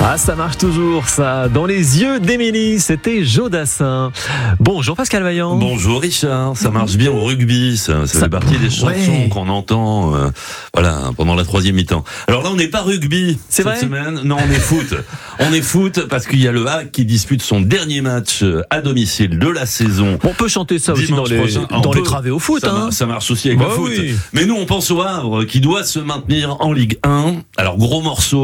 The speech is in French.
Ah, ça marche toujours, ça. Dans les yeux d'Émilie, c'était Jodassin. Bonjour Pascal Vaillant. Bonjour Richard, ça marche bien au rugby, ça fait partie des chansons qu'on entend pendant la troisième mi-temps. Alors là, on n'est pas rugby cette semaine, non, on est foot. On est foot parce qu'il y a le Hague qui dispute son dernier match à domicile de la saison. On peut chanter ça aussi dans les travées au foot. Ça marche aussi avec le foot. Oui. Mais nous, on pense au Havre qui doit se maintenir en Ligue 1. Alors, gros morceau.